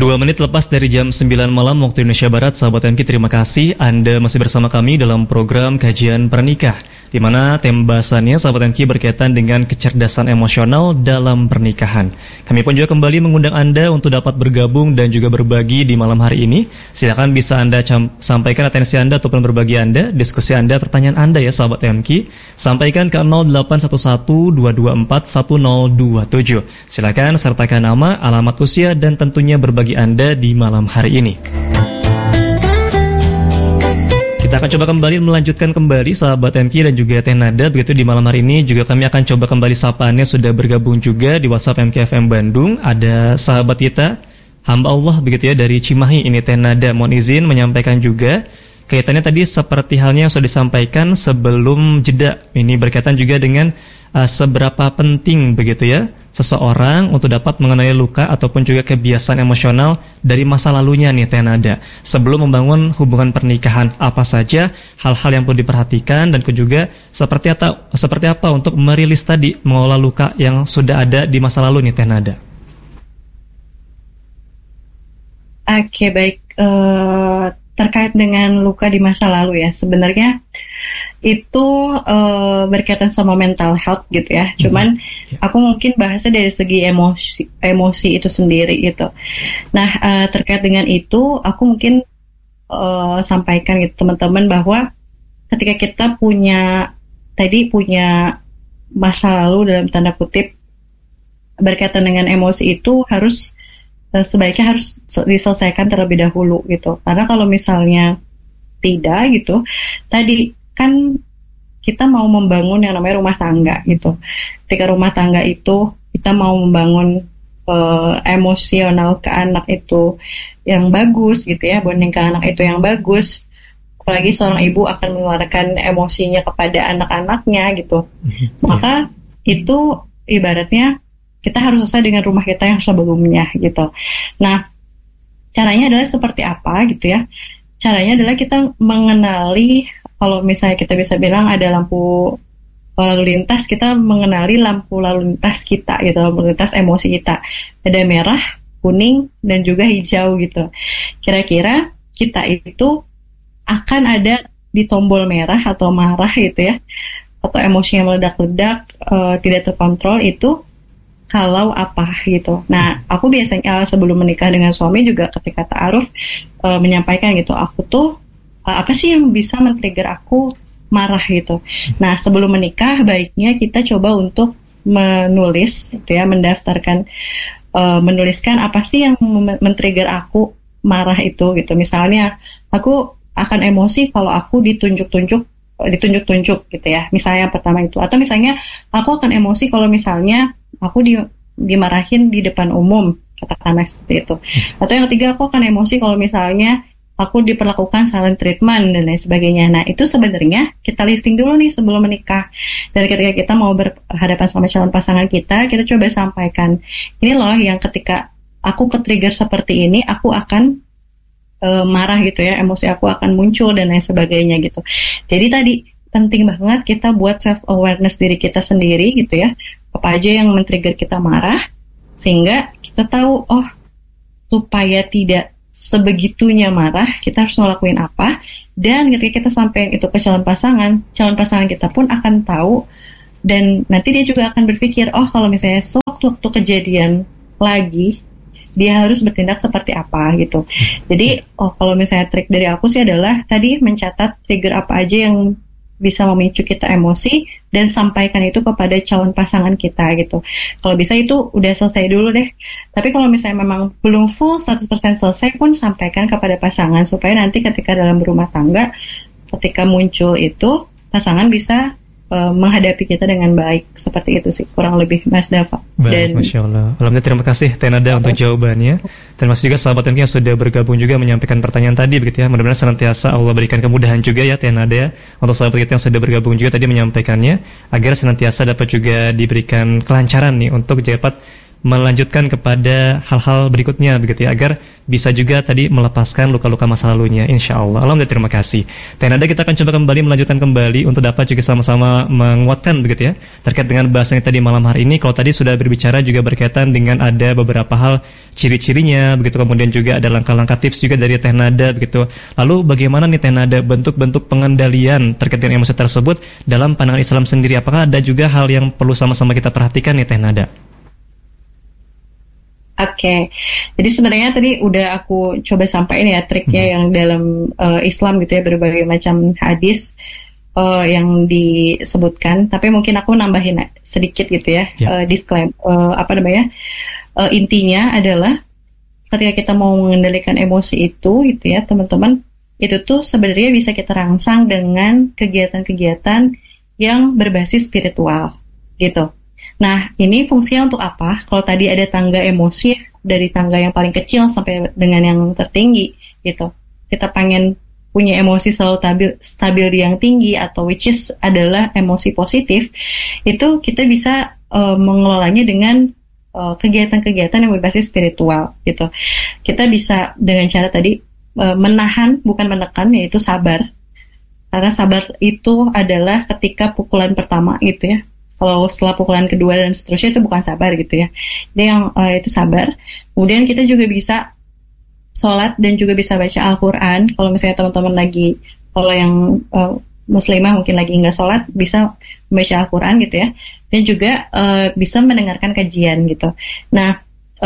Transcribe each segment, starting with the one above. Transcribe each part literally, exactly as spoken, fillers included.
Dua menit lepas dari jam sembilan malam waktu Indonesia Barat, sahabat M K, terima kasih Anda masih bersama kami dalam program Kajian Pernikah, di mana tema bahasannya, sahabat M K, berkaitan dengan kecerdasan emosional dalam pernikahan. Kami pun juga kembali mengundang Anda untuk dapat bergabung dan juga berbagi di malam hari ini. Silakan bisa Anda cam- sampaikan atensi Anda ataupun berbagi Anda, diskusi Anda, pertanyaan Anda ya sahabat M K. Sampaikan ke nol delapan satu satu dua dua empat satu nol dua tujuh. Silakan sertakan nama, alamat usia, dan tentunya berbagi bagi Anda di malam hari ini. Kita akan coba kembali melanjutkan kembali sahabat M K dan juga Teh Nada. Begitu di malam hari ini juga kami akan coba kembali sapaannya. Sudah bergabung juga di WhatsApp M K F M Bandung. Ada sahabat kita, hamba Allah begitu ya, dari Cimahi. Ini Teh Nada mohon izin menyampaikan juga kaitannya tadi seperti halnya yang sudah disampaikan sebelum jeda. Ini berkaitan juga dengan uh, seberapa penting begitu ya seseorang untuk dapat mengenali luka ataupun juga kebiasaan emosional dari masa lalunya nih Teh Nada. Sebelum membangun hubungan pernikahan, apa saja hal-hal yang perlu diperhatikan dan juga seperti apa, seperti apa untuk merilis tadi, mengolah luka yang sudah ada di masa lalu nih Teh Nada. Oke, baik. Uh, terkait dengan luka di masa lalu ya, sebenarnya itu uh, berkaitan sama mental health gitu ya. Cuman hmm. aku mungkin bahasnya dari segi emosi emosi itu sendiri gitu. Nah uh, terkait dengan itu aku mungkin uh, sampaikan gitu teman-teman bahwa ketika kita punya tadi punya masa lalu dalam tanda kutip berkaitan dengan emosi itu harus uh, sebaiknya harus diselesaikan terlebih dahulu gitu. Karena kalau misalnya tidak gitu, tadi kan kita mau membangun yang namanya rumah tangga gitu. Ketika rumah tangga itu kita mau membangun uh, emosional ke anak itu yang bagus gitu ya, bonding ke anak itu yang bagus. Apalagi seorang ibu akan mengeluarkan emosinya kepada anak-anaknya gitu. Maka itu ibaratnya kita harus selesai dengan rumah kita yang sebelumnya gitu. Nah, caranya adalah seperti apa gitu ya? Caranya adalah kita mengenali, kalau misalnya kita bisa bilang ada lampu lalu lintas, kita mengenali lampu lalu lintas kita gitu, lampu lintas emosi kita. Ada merah, kuning, dan juga hijau gitu. Kira-kira kita itu akan ada di tombol merah atau marah gitu ya, atau emosinya meledak-ledak, uh, tidak terkontrol itu kalau apa gitu. Nah, aku biasanya sebelum menikah dengan suami juga ketika ta'aruf uh, menyampaikan gitu, aku tuh apa sih yang bisa men-trigger aku marah gitu. Nah, sebelum menikah baiknya kita coba untuk menulis gitu ya, mendaftarkan uh, menuliskan apa sih yang men-trigger aku marah itu gitu. Misalnya aku akan emosi kalau aku ditunjuk-tunjuk ditunjuk-tunjuk gitu ya. Misalnya yang pertama itu, atau misalnya aku akan emosi kalau misalnya aku di, dimarahin di depan umum, katakanlah seperti itu. Atau yang ketiga, aku akan emosi kalau misalnya aku diperlakukan silent treatment dan lain sebagainya. Nah, itu sebenarnya kita listing dulu nih sebelum menikah. Dan ketika kita mau berhadapan sama calon pasangan kita, kita coba sampaikan, ini loh yang ketika aku ke-trigger seperti ini, aku akan e, marah gitu ya, emosi aku akan muncul dan lain sebagainya gitu. Jadi tadi penting banget kita buat self-awareness diri kita sendiri gitu ya, apa aja yang men-trigger kita marah, sehingga kita tahu, oh, supaya tidak sebegitunya marah, kita harus ngelakuin apa. Dan ketika kita sampaikan itu ke calon pasangan, calon pasangan kita pun akan tahu, dan nanti dia juga akan berpikir, oh kalau misalnya sewaktu-waktu kejadian lagi, dia harus bertindak seperti apa gitu. Jadi oh kalau misalnya trik dari aku sih adalah tadi mencatat trigger apa aja yang bisa memicu kita emosi dan sampaikan itu kepada calon pasangan kita gitu. Kalau bisa itu udah selesai dulu deh. Tapi kalau misalnya memang belum full seratus persen selesai pun sampaikan kepada pasangan supaya nanti ketika dalam berumah tangga, ketika muncul itu pasangan bisa uh, menghadapi kita dengan baik. Seperti itu sih kurang lebih Mas Dava. Baik, Masya Allah. Alhamdulillah, terima kasih Teh Nada untuk jawabannya. Terima kasih juga sahabat M K yang sudah bergabung juga menyampaikan pertanyaan tadi begitu ya. Mudah-mudahan senantiasa Allah berikan kemudahan juga ya Teh Nada ya, untuk sahabat kita yang sudah bergabung juga tadi menyampaikannya, agar senantiasa dapat juga diberikan kelancaran nih untuk dapat melanjutkan kepada hal-hal berikutnya begitu ya, agar bisa juga tadi melepaskan luka-luka masa lalunya, insya Allah. Alhamdulillah, terima kasih Teh Nada. Kita akan coba kembali melanjutkan kembali untuk dapat juga sama-sama menguatkan begitu ya terkait dengan bahasan tadi malam hari ini. Kalau tadi sudah berbicara juga berkaitan dengan ada beberapa hal ciri-cirinya begitu, kemudian juga ada langkah-langkah tips juga dari Teh Nada begitu. Lalu bagaimana nih Teh Nada bentuk-bentuk pengendalian terkait dengan emosi tersebut dalam pandangan Islam sendiri? Apakah ada juga hal yang perlu sama-sama kita perhatikan nih Teh Nada? Oke, okay. Jadi sebenarnya tadi udah aku coba sampaikan ya triknya hmm. yang dalam uh, Islam gitu ya, berbagai macam hadis uh, yang disebutkan. Tapi mungkin aku nambahin sedikit gitu ya, yeah. uh, disclaimer uh, apa namanya uh, intinya adalah ketika kita mau mengendalikan emosi itu gitu ya teman-teman, itu tuh sebenarnya bisa kita rangsang dengan kegiatan-kegiatan yang berbasis spiritual gitu. Nah, ini fungsinya untuk apa? Kalau tadi ada tangga emosi dari tangga yang paling kecil sampai dengan yang tertinggi gitu. Kita pengen punya emosi selalu stabil, stabil di yang tinggi atau which is adalah emosi positif, itu kita bisa uh, mengelolanya dengan uh, kegiatan-kegiatan yang berbasis spiritual gitu. Kita bisa dengan cara tadi uh, menahan bukan menekan, yaitu sabar. Karena sabar itu adalah ketika pukulan pertama gitu ya. Kalau setelah pukulan kedua dan seterusnya itu bukan sabar gitu ya. Jadi yang uh, itu sabar. Kemudian kita juga bisa sholat dan juga bisa baca Al-Quran. Kalau misalnya teman-teman lagi, kalau yang uh, muslimah mungkin lagi nggak sholat, bisa membaca Al-Quran gitu ya. Dan juga uh, bisa mendengarkan kajian gitu. Nah,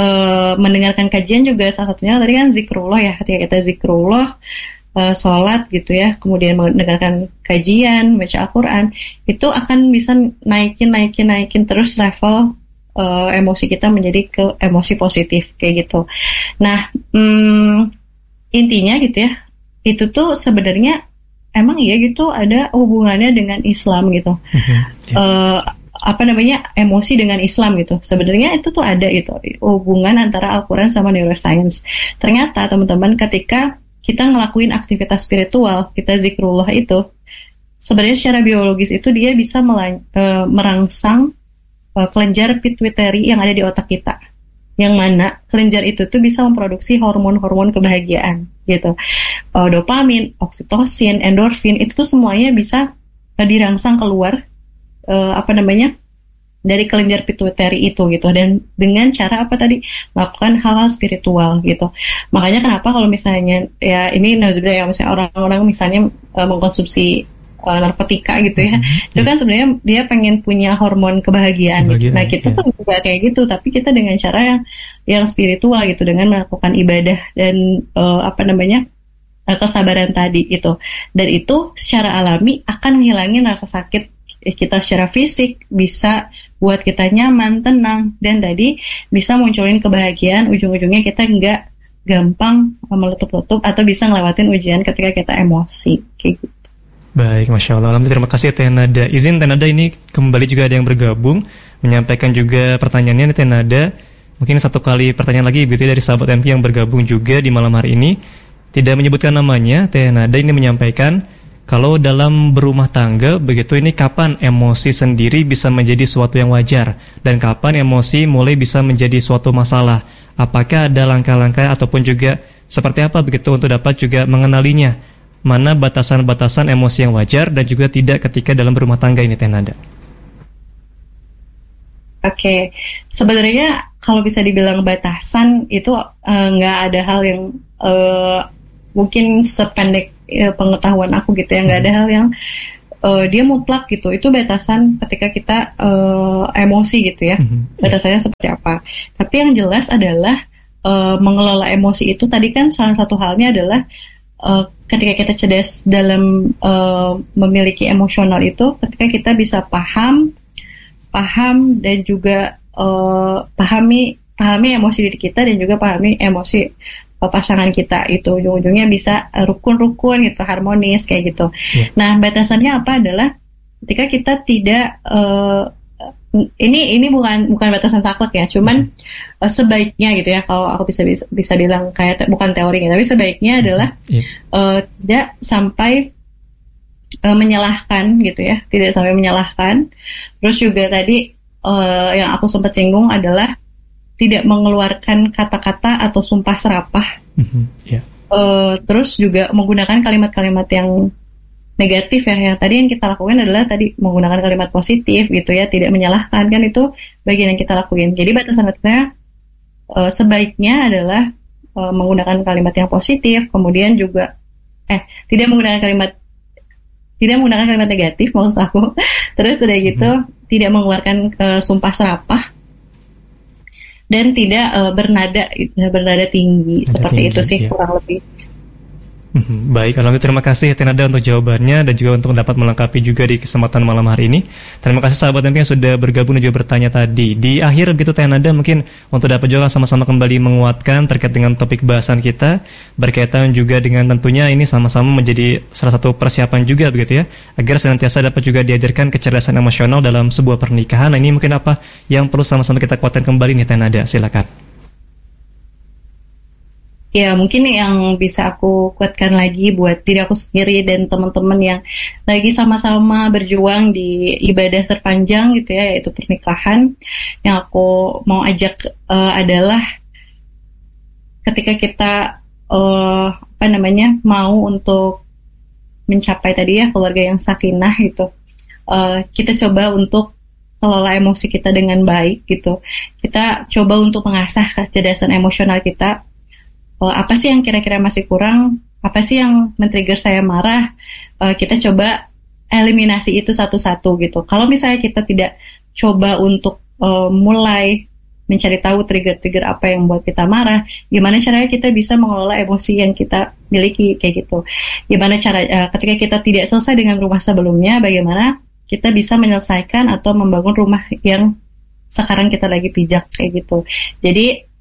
uh, mendengarkan kajian juga salah satunya tadi kan zikrullah ya. Ketika kita zikrullah, Uh, sholat gitu ya, kemudian mendengarkan kajian, baca Al-Quran, itu akan bisa naikin, naikin, naikin terus level uh, emosi kita menjadi ke emosi positif kayak gitu. Nah, hmm, intinya gitu ya, itu tuh sebenarnya emang iya gitu ada hubungannya dengan Islam gitu. Mm-hmm. Yeah. Uh, apa namanya emosi dengan Islam gitu. Sebenarnya itu tuh ada itu hubungan antara Al-Quran sama neuroscience. Ternyata teman-teman ketika kita ngelakuin aktivitas spiritual, kita zikrullah itu, sebenarnya secara biologis itu dia bisa melan- e, merangsang e, kelenjar pituitary yang ada di otak kita. Yang mana kelenjar itu tuh bisa memproduksi hormon-hormon kebahagiaan gitu. E, dopamin, oksitosin, endorfin, itu tuh semuanya bisa e, dirangsang keluar e, apa namanya? dari kelenjar pituitary itu gitu, dan dengan cara apa tadi melakukan hal-hal spiritual gitu. Makanya kenapa kalau misalnya ya ini nauzubillah ya, misalnya orang-orang misalnya uh, mengkonsumsi uh, narkotika gitu ya, mm-hmm. itu kan sebenarnya dia pengen punya hormon kebahagiaan, kebahagiaan gitu. Nah kita ya. tuh juga kayak gitu, tapi kita dengan cara yang yang spiritual gitu, dengan melakukan ibadah dan uh, apa namanya uh, kesabaran tadi gitu, dan itu secara alami akan menghilangin rasa sakit kita secara fisik, bisa buat kita nyaman, tenang, dan tadi bisa munculin kebahagiaan. Ujung-ujungnya kita nggak gampang meletup-letup atau bisa ngelewatin ujian ketika kita emosi kayak gitu. Baik, Masya Allah. Alhamdulillah, terima kasih Teh Nada. Izin Teh Nada ini kembali juga ada yang bergabung menyampaikan juga pertanyaannya nih Teh Nada. Mungkin satu kali pertanyaan lagi begitu dari sahabat M P yang bergabung juga di malam hari ini. Tidak menyebutkan namanya, Teh Nada ini menyampaikan kalau dalam berumah tangga begitu, ini kapan emosi sendiri bisa menjadi suatu yang wajar dan kapan emosi mulai bisa menjadi suatu masalah? Apakah ada langkah-langkah ataupun juga seperti apa begitu untuk dapat juga mengenalinya? Mana batasan-batasan emosi yang wajar dan juga tidak ketika dalam berumah tangga ini, Teh Nada? Oke, okay. Sebenarnya kalau bisa dibilang batasan itu nggak uh, ada hal yang uh, mungkin sependek ya, pengetahuan aku gitu ya, nggak ada hal yang uh, dia mutlak gitu. Itu batasan ketika kita uh, emosi gitu ya, mm-hmm. batasannya seperti apa. Tapi yang jelas adalah uh, mengelola emosi itu tadi kan salah satu halnya adalah uh, ketika kita cerdas dalam uh, memiliki emosional itu, ketika kita bisa paham, paham dan juga uh, pahami pahami emosi diri kita dan juga pahami emosi pasangan kita, itu ujung-ujungnya bisa rukun-rukun gitu, harmonis kayak gitu. Yeah. Nah, batasannya apa adalah ketika kita tidak uh, ini ini bukan bukan batasan saklek ya, cuman mm-hmm. uh, sebaiknya gitu ya, kalau aku bisa bisa, bisa bilang kayak te, bukan teorinya, tapi sebaiknya adalah yeah. uh, tidak sampai uh, menyalahkan gitu ya, tidak sampai menyalahkan. Terus juga tadi uh, yang aku sempat singgung adalah tidak mengeluarkan kata-kata atau sumpah serapah. Mm-hmm. Yeah. Uh, terus juga menggunakan kalimat-kalimat yang negatif ya. Yang tadi yang kita lakukan adalah tadi menggunakan kalimat positif gitu ya, tidak menyalahkan, kan itu bagian yang kita lakuin. Jadi batasan-batasannya uh, sebaiknya adalah uh, menggunakan kalimat yang positif, kemudian juga eh tidak menggunakan kalimat tidak menggunakan kalimat negatif maksud aku. Terus udah gitu mm-hmm. tidak mengeluarkan uh, sumpah serapah dan tidak uh, bernada bernada tinggi. Nada seperti tinggi, itu sih ya. Kurang lebih. Baik, kalau terima kasih Tenada untuk jawabannya dan juga untuk dapat melengkapi juga di kesempatan malam hari ini. Terima kasih sahabat M P yang sudah bergabung dan juga bertanya tadi. Di akhir begitu Tenada mungkin untuk dapat juga sama-sama kembali menguatkan terkait dengan topik bahasan kita, berkaitan juga dengan tentunya ini sama-sama menjadi salah satu persiapan juga begitu ya, agar senantiasa dapat juga diajarkan kecerdasan emosional dalam sebuah pernikahan. Nah, ini mungkin apa yang perlu sama-sama kita kuatkan kembali nih Tenada, silakan. Ya, mungkin yang bisa aku kuatkan lagi buat diri aku sendiri dan teman-teman yang lagi sama-sama berjuang di ibadah terpanjang gitu ya, yaitu pernikahan. Yang aku mau ajak uh, adalah ketika kita uh, apa namanya mau untuk mencapai tadi ya keluarga yang sakinah gitu, uh, kita coba untuk kelola emosi kita dengan baik gitu. Kita coba untuk mengasah kecerdasan emosional kita. Uh, apa sih yang kira-kira masih kurang, apa sih yang men-trigger saya marah, uh, kita coba eliminasi itu satu-satu gitu. Kalau misalnya kita tidak coba untuk uh, mulai mencari tahu trigger-trigger apa yang membuat kita marah, gimana caranya kita bisa mengelola emosi yang kita miliki kayak gitu. Gimana cara uh, ketika kita tidak selesai dengan rumah sebelumnya, bagaimana kita bisa menyelesaikan atau membangun rumah yang sekarang kita lagi pijak kayak gitu. Jadi